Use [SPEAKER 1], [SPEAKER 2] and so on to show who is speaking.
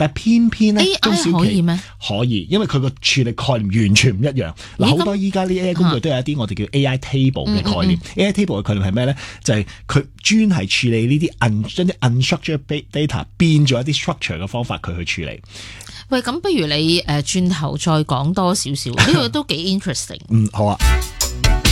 [SPEAKER 1] 但係偏偏咧中小企
[SPEAKER 2] 可以咩？
[SPEAKER 1] 可以，因為佢個處理概念完全唔一樣。嗱，好多依家啲 AI 工具都有一啲我哋叫 AI table 嘅概念。AI table 嘅概念係咩咧？就係佢專係處理呢啲將啲 unstructured data 變咗一啲 structure 嘅方法，佢去處理。
[SPEAKER 2] 喂，咁不如你轉頭再講多少少，呢個都幾 interesting。
[SPEAKER 1] 好啊。